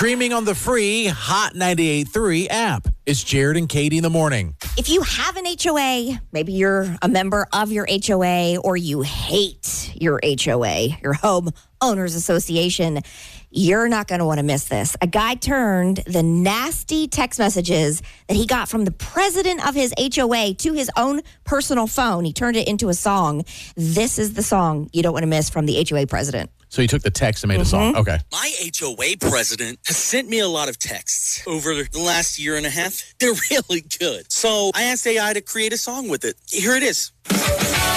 Streaming on the free Hot 98.3 app. It's Jared and Katie in the morning. If you have an HOA, maybe you're a member of your HOA or you hate your HOA, your home owners association, you're not going to want to miss this. A guy turned the nasty text messages that he got from the president of his HOA to his own personal phone. He turned it into a song. This is the song you don't want to miss from the HOA president. So he took the text and made a song. Okay. My HOA president has sent me a lot of texts over the last year and a half. They're really good. So I asked AI to create a song with it. Here it is.